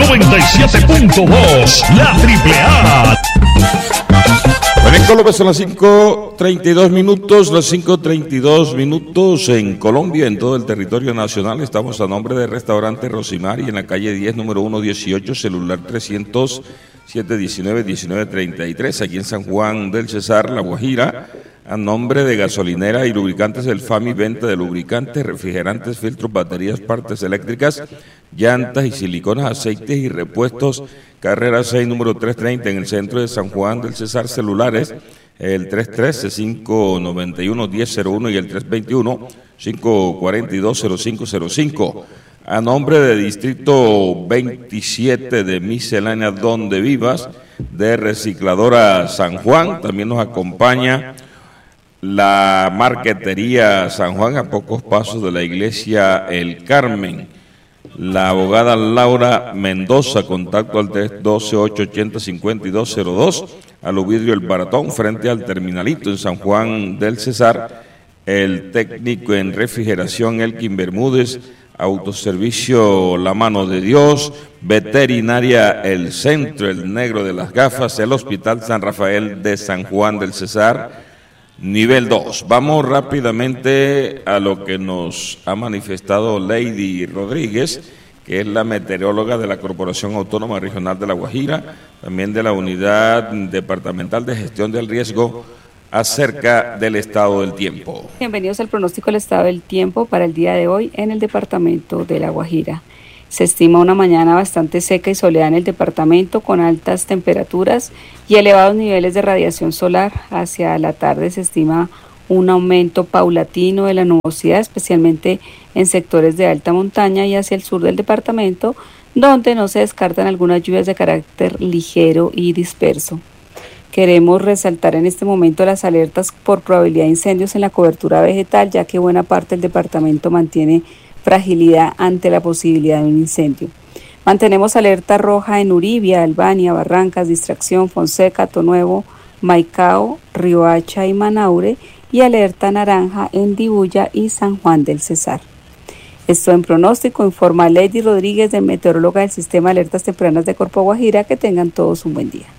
97.2, la AAA. Bueno, en Colombia son las 5:32 minutos, las 5:32 minutos en Colombia, en todo el territorio nacional. Estamos a nombre del restaurante Rosimari en la calle 10, número 118, celular 300 719-1933, aquí en San Juan del Cesar, La Guajira, a nombre de Gasolinera y Lubricantes del FAMI, venta de lubricantes, refrigerantes, filtros, baterías, partes eléctricas, llantas y siliconas, aceites y repuestos, carrera 6, número 330, en el centro de San Juan del Cesar. Celulares, el 313-591-1001 y el 321-542-0505. A nombre de Distrito 27 de Miscelánea Donde Vivas, de Recicladora San Juan, también nos acompaña la Marquetería San Juan, a pocos pasos de la iglesia El Carmen. La abogada Laura Mendoza, contacto al 312-880-5202, al Ovidio El Baratón, frente al Terminalito en San Juan del Cesar. El técnico en refrigeración Elkin Bermúdez, Autoservicio La Mano de Dios, Veterinaria El Centro, el Negro de las Gafas, el Hospital San Rafael de San Juan del Cesar, nivel 2. Vamos rápidamente a lo que nos ha manifestado Lady Rodríguez, que es la meteoróloga de la Corporación Autónoma Regional de La Guajira, también de la Unidad Departamental de Gestión del Riesgo, acerca del estado del tiempo. Bienvenidos al pronóstico del estado del tiempo para el día de hoy en el departamento de La Guajira. Se estima una mañana bastante seca y soleada en el departamento, con altas temperaturas y elevados niveles de radiación solar. Hacia la tarde se estima un aumento paulatino de la nubosidad, especialmente en sectores de alta montaña y hacia el sur del departamento, donde no se descartan algunas lluvias de carácter ligero y disperso. Queremos resaltar en este momento las alertas por probabilidad de incendios en la cobertura vegetal, ya que buena parte del departamento mantiene fragilidad ante la posibilidad de un incendio. Mantenemos alerta roja en Uribia, Albania, Barrancas, Distracción, Fonseca, Tonuevo, Maicao, Riohacha y Manaure, y alerta naranja en Dibuya y San Juan del Cesar. Esto en pronóstico, informa Lady Rodríguez, de meteoróloga del Sistema de Alertas Tempranas de Corpo Guajira. Que tengan todos un buen día.